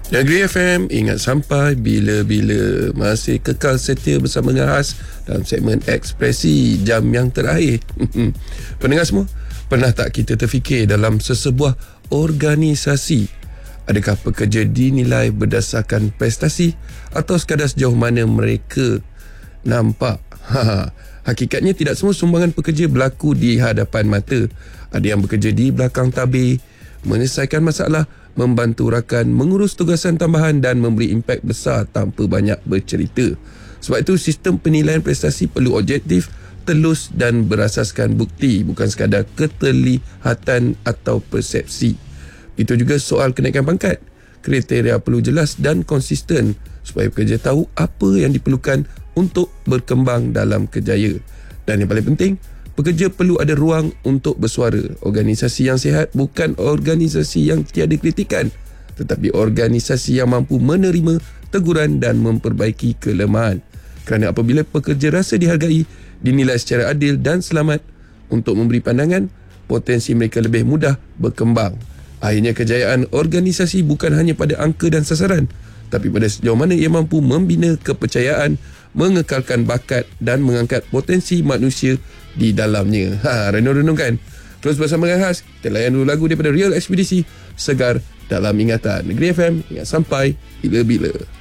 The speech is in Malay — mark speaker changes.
Speaker 1: Negeri FM, ingat sampai bila-bila. Masih kekal setia bersama dengan Has dalam segmen Ekspresi jam yang terakhir. Pendengar semua, pernah tak kita terfikir dalam sesebuah organisasi, adakah pekerja dinilai berdasarkan prestasi atau sekadar sejauh mana mereka nampak? Hakikatnya tidak semua sumbangan pekerja berlaku di hadapan mata. Ada yang bekerja di belakang tabir, menyelesaikan masalah, membantu rakan, mengurus tugasan tambahan dan memberi impak besar tanpa banyak bercerita. Sebab itu sistem penilaian prestasi perlu objektif, telus dan berasaskan bukti, bukan sekadar keterlihatan atau persepsi. Itu juga soal kenaikan pangkat. Kriteria perlu jelas dan konsisten supaya pekerja tahu apa yang diperlukan untuk berkembang dalam kerjaya. Dan yang paling penting, pekerja perlu ada ruang untuk bersuara. Organisasi yang sihat bukan organisasi yang tiada kritikan, tetapi organisasi yang mampu menerima teguran dan memperbaiki kelemahan. Kerana apabila pekerja rasa dihargai, dinilai secara adil dan selamat untuk memberi pandangan, potensi mereka lebih mudah berkembang. Akhirnya kejayaan organisasi bukan hanya pada angka dan sasaran, tapi pada sejauh mana ia mampu membina kepercayaan, mengekalkan bakat dan mengangkat potensi manusia di dalamnya. Renung-renungkan. Terus bersama dengan Has, kita layan dulu lagu daripada Real Expedisi, Segar Dalam Ingatan. Negeri FM, ingat sampai bila-bila.